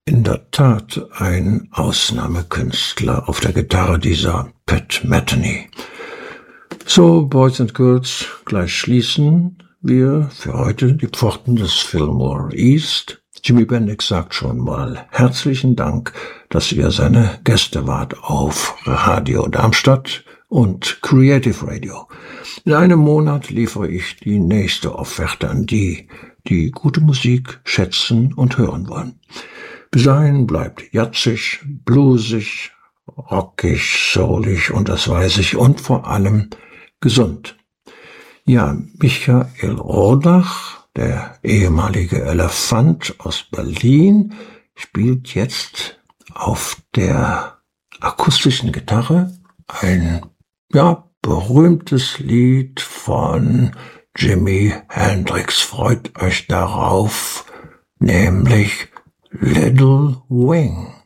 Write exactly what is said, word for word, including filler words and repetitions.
In der Tat ein Ausnahmekünstler auf der Gitarre, dieser Pat Metheny. So, Boys and Girls, gleich schließen wir für heute die Pforten des Fillmore East. Jimmy Bendix sagt schon mal herzlichen Dank, dass ihr seine Gäste wart auf Radio Darmstadt und Creative Radio. In einem Monat liefere ich die nächste Offerte an die, die gute Musik schätzen und hören wollen. Bis dahin bleibt jazzig, bluesig, rockig, soulig und das weiß ich und vor allem gesund. Ja, Michael Rodach, der ehemalige Elefant aus Berlin, spielt jetzt auf der akustischen Gitarre ein, ja, berühmtes Lied von Jimi Hendrix. Freut euch darauf, nämlich Little Wing.